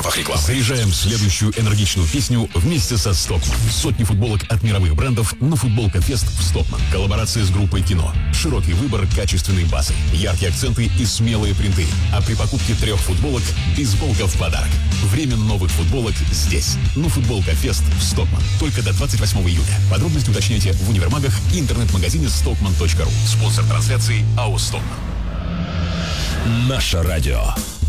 правах рекламы. Заряжаем следующую энергичную песню вместе со Stockmann. Сотни футболок от мировых брендов на футболка-фест в Stockmann. Коллаборация с группой Кино. Широкий выбор качественной базы, яркие акценты и смелые принты. А при покупке 3 футболок бейсболка в подарок. Время новых футболок здесь. На футболка-фест в Stockmann. Только до 28 июня. Подробности уточняйте в универмагах и интернет-магазине stockmann.ru. Спонсор трансляции АО Stockmann. Наше радио.